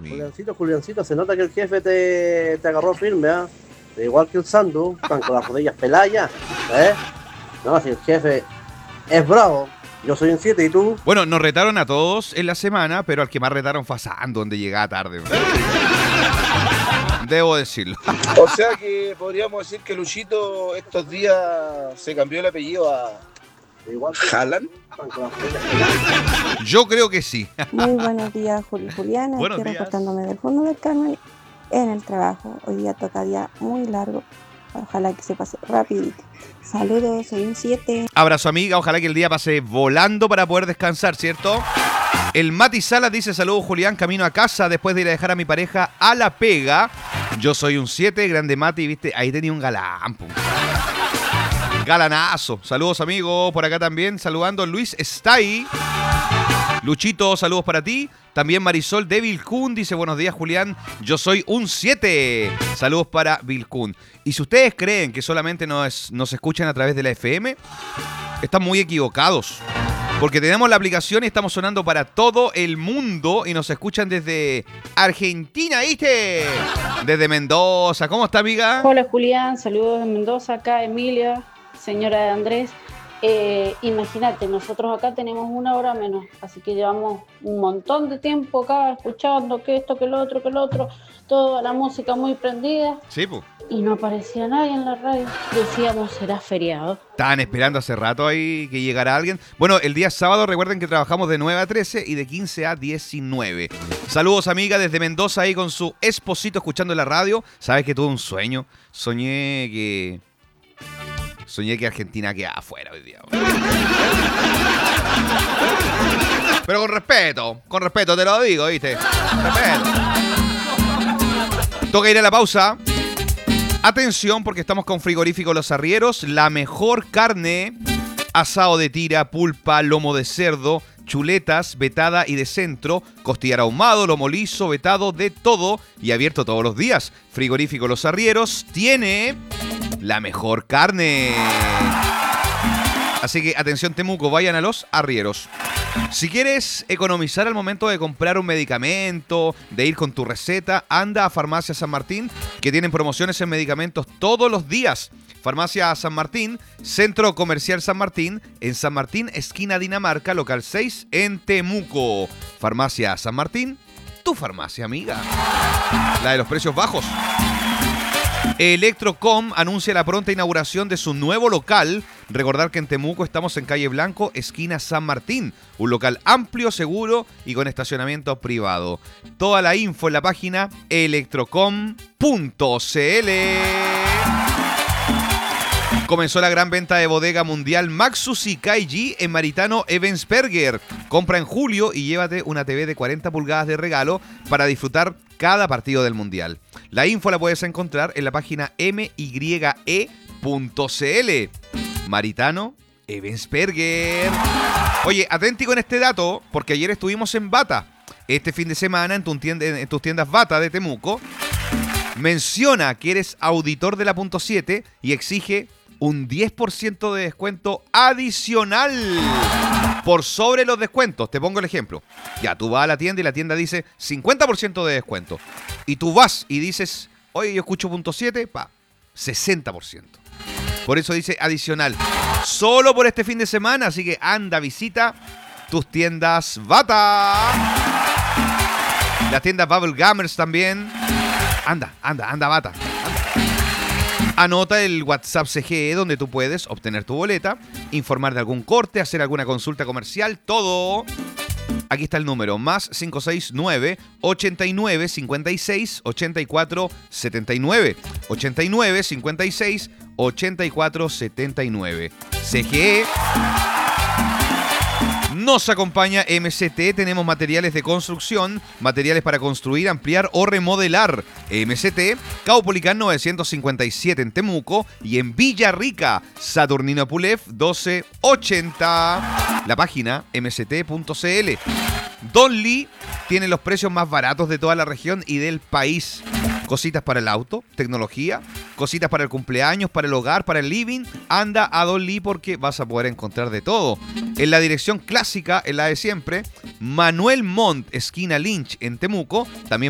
amigo. Juliancito, se nota que el jefe te agarró firme, ¿ah? Igual que el Sandu, están con las rodillas peladas, ¿eh? No, si el jefe es bravo, yo soy un 7 y tú. Bueno, nos retaron a todos en la semana, pero al que más retaron fue a Sandu, donde llegaba tarde. Debo decirlo. O sea que podríamos decir que Luchito estos días se cambió el apellido a Haaland. Yo creo que sí. Muy buenos días, Juliana. Buenos Estoy días. reportándome del fondo del Carmen en el trabajo. Hoy día toca día muy largo. Ojalá que se pase rapidito. Saludos, soy un 7. Abrazo, amiga. Ojalá que el día pase volando para poder descansar, ¿cierto? El Mati Salas dice: saludos, Julián, camino a casa después de ir a dejar a mi pareja a la pega. Yo soy un 7, grande Mati, ¿viste? Ahí tenía un galán, po. Galanazo. Saludos, amigo. Por acá también saludando Luis Stay. Luchito, saludos para ti. También Marisol de Vilcún dice: buenos días, Julián, yo soy un 7. Saludos para Vilcún. Y si ustedes creen que solamente nos escuchan a través de la FM, están muy equivocados. Porque tenemos la aplicación y estamos sonando para todo el mundo y nos escuchan desde Argentina, ¿viste? Desde Mendoza. ¿Cómo está, amiga? Hola, Julián, saludos de Mendoza, acá Emilia, señora de Andrés. Imagínate, nosotros acá tenemos 1 hora menos, así que llevamos un montón de tiempo acá escuchando que esto, que lo otro, toda la música muy prendida. Sí, pues. Y no aparecía nadie en la radio. Decíamos, ¿será feriado? Estaban esperando hace rato ahí que llegara alguien. Bueno, el día sábado recuerden que trabajamos de 9 a 13 y de 15 a 19. Saludos, amiga, desde Mendoza ahí con su esposito escuchando la radio. Sabes que tuve un sueño. Soñé que Argentina quedaba afuera hoy día. Pero con respeto te lo digo, ¿viste? Respeto. Toca ir a la pausa. Atención, porque estamos con Frigorífico Los Arrieros, la mejor carne, asado de tira, pulpa, lomo de cerdo, chuletas, vetada y de centro, costillar ahumado, lomo liso, vetado, de todo y abierto todos los días. Frigorífico Los Arrieros tiene la mejor carne. Así que atención, Temuco, vayan a Los Arrieros. Si quieres economizar al momento de comprar un medicamento, de ir con tu receta, anda a Farmacia San Martín, que tienen promociones en medicamentos todos los días. Farmacia San Martín, Centro Comercial San Martín, en San Martín, esquina Dinamarca, local 6, en Temuco. Farmacia San Martín, tu farmacia, amiga. La de los precios bajos. Electrocom anuncia la pronta inauguración de su nuevo local. Recordar que en Temuco estamos en calle Blanco, esquina San Martín. Un local amplio, seguro y con estacionamiento privado. Toda la info en la página electrocom.cl. Comenzó la gran venta de bodega mundial Maxus y KG en Maritano Ebensperger. Compra en julio y llévate una TV de 40 pulgadas de regalo para disfrutar cada partido del mundial. La info la puedes encontrar en la página mye.cl. Maritano Ebensperger. Oye, atenti con este dato, porque ayer estuvimos en Bata. Este fin de semana en tus tiendas Bata de Temuco. Menciona que eres auditor de la Punto 7 y exige un 10% de descuento adicional por sobre los descuentos. Te pongo el ejemplo. Ya, tú vas a la tienda y la tienda dice 50% de descuento. Y tú vas y dices, oye, yo escucho Punto 7, 60%. Por eso dice adicional. Solo por este fin de semana, así que anda, visita tus tiendas Bata. Las tiendas Bubble Gummers también. Anda, Bata. Anota el WhatsApp CGE donde tú puedes obtener tu boleta, informar de algún corte, hacer alguna consulta comercial, todo. Aquí está el número, más 569 89 56 84 79. 89 56 84 79. CGE. Nos acompaña MCT, tenemos materiales de construcción, materiales para construir, ampliar o remodelar. MCT, Caupolicán 957 en Temuco y en Villarrica, Saturnino Pulef 1280. La página mct.cl. Don Lee tiene los precios más baratos de toda la región y del país. Cositas para el auto, tecnología, cositas para el cumpleaños, para el hogar, para el living. Anda a Don Lee porque vas a poder encontrar de todo. En la dirección clásica, en la de siempre, Manuel Montt, esquina Lynch en Temuco. También